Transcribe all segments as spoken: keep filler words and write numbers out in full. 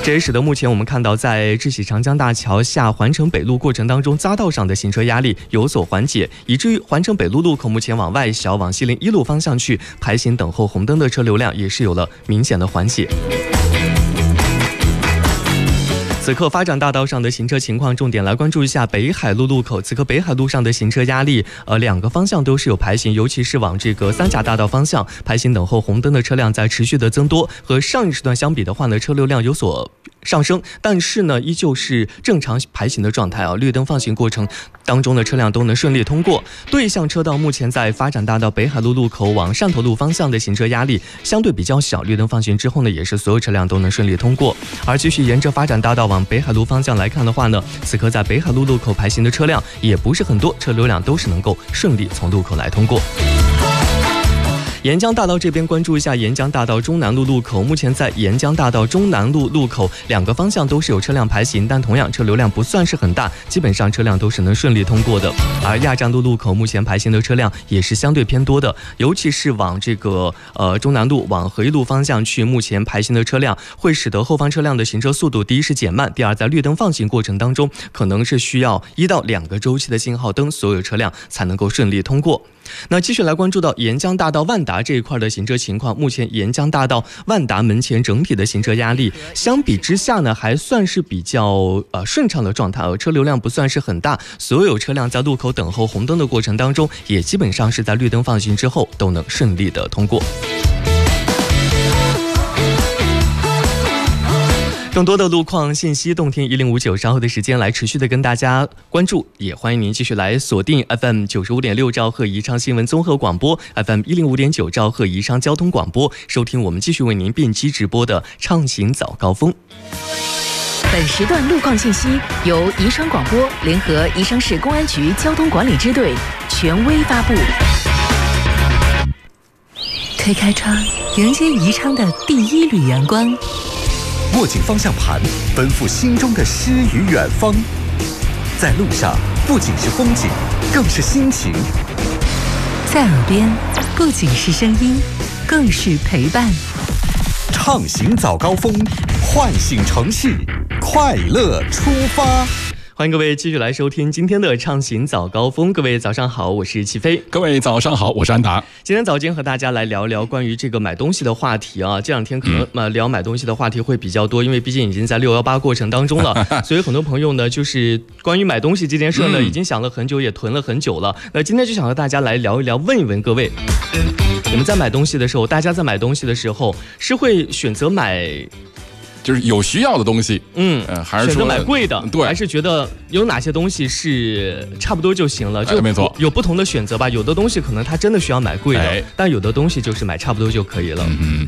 这也使得目前我们看到在智喜长江大桥下环城北路过程当中，匝道上的行车压力有所缓解，以至于环城北路路口目前往外小往西陵一路方向去排行等候红灯的车流量也是有了明显的缓解。此刻发展大道上的行车情况，重点来关注一下北海路路口。此刻北海路上的行车压力，呃，两个方向都是有排行，尤其是往这个三峡大道方向排行等候红灯的车辆在持续的增多，和上一时段相比的话呢，车流量有所上升，但是呢，依旧是正常排行的状态啊。绿灯放行过程当中的车辆都能顺利通过。对向车道目前在发展大道北海路路口往汕头路方向的行车压力相对比较小，绿灯放行之后呢，也是所有车辆都能顺利通过。而继续沿着发展大道往北海路方向来看的话呢，此刻在北海路路口排行的车辆也不是很多，车流量都是能够顺利从路口来通过。沿江大道这边关注一下沿江大道中南路路口，目前在沿江大道中南路路口两个方向都是有车辆排行，但同样车流量不算是很大，基本上车辆都是能顺利通过的。而亚站路路口目前排行的车辆也是相对偏多的，尤其是往这个呃中南路往合一路方向去，目前排行的车辆会使得后方车辆的行车速度第一是减慢，第二在绿灯放行过程当中可能是需要一到两个周期的信号灯，所有车辆才能够顺利通过。那继续来关注到沿江大道万达这一块的行车情况，目前沿江大道万达门前整体的行车压力相比之下呢，还算是比较呃顺畅的状态，而车流量不算是很大，所有车辆在路口等候红灯的过程当中，也基本上是在绿灯放行之后都能顺利的通过。更多的路况信息，动听一零五九，稍后的时间来持续的跟大家关注，也欢迎您继续来锁定 F M 九十五点六兆赫宜昌新闻综合广播 ，F M 一零五点九兆赫宜昌交通广播，收听我们继续为您并机直播的畅行早高峰。 本时段路况信息由宜昌广播联合宜昌市公安局交通管理支队权威发布。 推开窗，迎接宜昌的第一缕阳光。 握紧方向盘，奔赴心中的诗与远方。在路上，不仅是风景，更是心情。 在耳边，不仅是声音，更是陪伴。 畅行早高峰，唤醒城市，快乐出发。 欢迎各位继续来收听今天的畅行早高峰。各位早上好，我是齐飞。 各位早上好，我是安达。 今天早间和大家来聊聊关于这个买东西的话题啊。这两天可能、嗯、呃聊买东西的话题会比较多，因为毕竟已经在六一八过程当中了，所以很多朋友呢就是关于买东西这件事呢、嗯、已经想了很久，也囤了很久了。那今天就想和大家来聊一聊，问一问各位，你们在买东西的时候，大家在买东西的时候是会选择买就是有需要的东西， 嗯， 呃、还是说选择买贵的， 对， 还是觉得有哪些东西是差不多就行了，就、 哎、没错， 有不同的选择吧。有的东西可能它真的需要买贵的，哎、但有的东西就是买差不多就可以了。 嗯。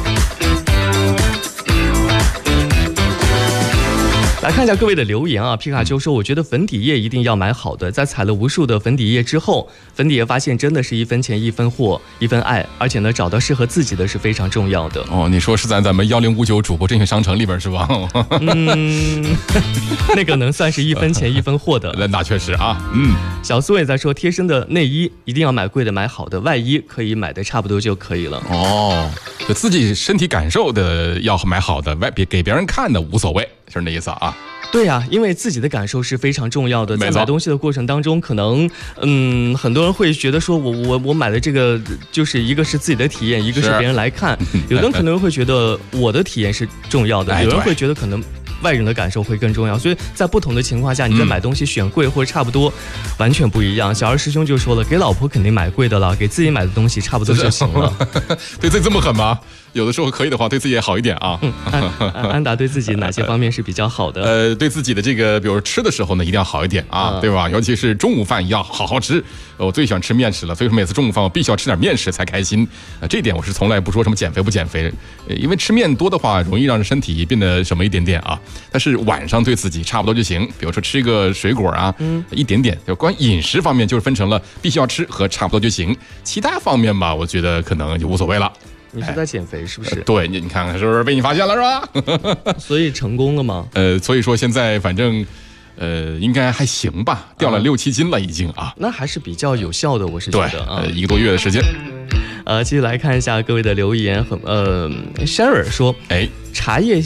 来看一下各位的留言啊，皮卡丘说，我觉得粉底液一定要买好的，在踩了无数的粉底液之后，粉底液发现真的是一分钱一分货一分爱，而且呢找到适合自己的是非常重要的。 哦，你说是在咱们幺零五九主播甄选商城里边是吧？ 嗯，那个能算是一分钱一分货的。 那那确实啊，嗯。 小苏也在说，贴身的内衣一定要买贵的，买好的，外衣可以买的差不多就可以了。 哦，就自己身体感受的要买好的，外别给别人看的无所谓，就是那意思啊。 对啊，因为自己的感受是非常重要的。在买东西的过程当中，可能嗯，很多人会觉得说我我我买的这个就是一个是自己的体验，一个是别人来看。有的人可能会觉得我的体验是重要的，有人会觉得可能外人的感受会更重要。所以在不同的情况下，你在买东西选贵或者差不多，完全不一样。小二师兄就说了，给老婆肯定买贵的了，给自己买的东西差不多就行了。 对自己这么狠吗？有的时候可以的话，对自己也好一点啊。 嗯，安, 安达对自己哪些方面是比较好的？ 呃，对自己的这个，比如吃的时候呢，一定要好一点啊，嗯、对吧？尤其是中午饭要好好吃。我最喜欢吃面食了，所以说每次中午饭我必须要吃点面食才开心。呃，这一点我是从来不说什么减肥不减肥，因为吃面多的话，容易让身体变得什么一点点啊。但是晚上对自己差不多就行，比如说吃一个水果啊，嗯，一点点。就关于饮食方面，就是分成了必须要吃和差不多就行。其他方面吧，我觉得可能就无所谓了。 你是在减肥是不是？ 呃、对，你你看看是不是被你发现了是吧？ 所以成功了吗？ 呃，所以说现在反正，呃，应该还行吧，掉了六七斤了已经啊。 那还是比较有效的，我是觉得啊， 呃，一个多月的时间。 呃，继续来看一下各位的留言，很呃 ，Sherry 说，哎，茶叶